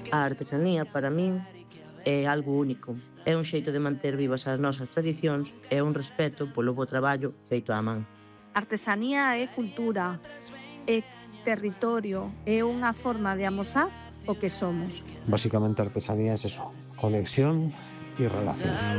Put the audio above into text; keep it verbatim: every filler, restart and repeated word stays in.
A artesanía, para min, é algo único. É un xeito de manter vivas as nosas tradicións e un respeto polo bo traballo feito á man. Artesanía é cultura, é territorio, é unha forma de amosar o que somos. Básicamente, artesanía es eso, conexión y relación.